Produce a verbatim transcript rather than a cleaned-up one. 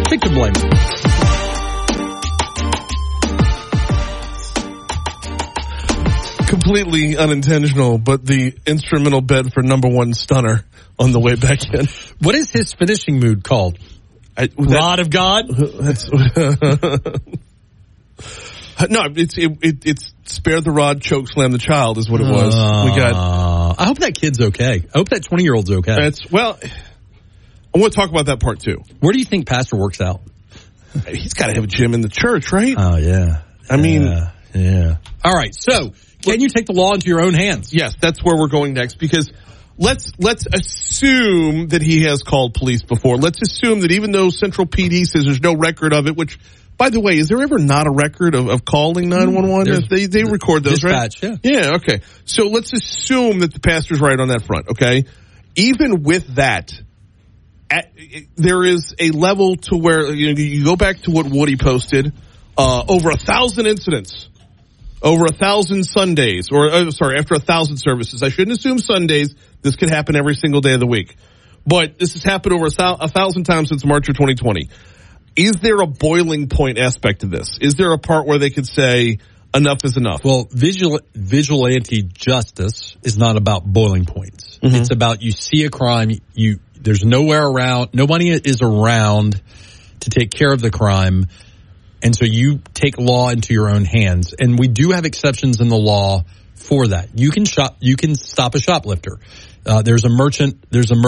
Victim blaming. Completely unintentional, but the instrumental bed for number one stunner on the way back in. What is his finishing mood called? I, that, Rod of God? That's no, it's it, it, it's spare the rod, choke slam the child is what it was. Uh, we got. I hope that kid's okay. I hope that twenty-year-old's okay. That's well. I want to talk about that part too. Where do you think Pastor works out? He's got to have a gym in the church, right? Oh yeah. I mean, yeah. yeah. All right. So, can you take the law into your own hands? Yes, that's where we're going next because. Let's let's assume that he has called police before. Let's assume that even though Central P D says there's no record of it, which, by the way, is there ever not a record of, of calling nine one one? They they record those, dispatch, right? Yeah. Yeah, okay. So let's assume that the pastor's right on that front, okay? Even with that, at, there is a level to where, you know, you go back to what Woody posted, uh, over a thousand incidents. Over a thousand Sundays, or uh, sorry, after a thousand services. I shouldn't assume Sundays. This could happen every single day of the week. But this has happened over a, thou- a thousand times since March of twenty twenty. Is there a boiling point aspect to this? Is there a part where they could say enough is enough? Well, vigil- vigilante justice is not about boiling points. Mm-hmm. It's about you see a crime, you there's nowhere around, nobody is around to take care of the crime. And so you take law into your own hands. And we do have exceptions in the law for that. You can shop, you can stop a shoplifter. Uh, there's a merchant, there's a merchant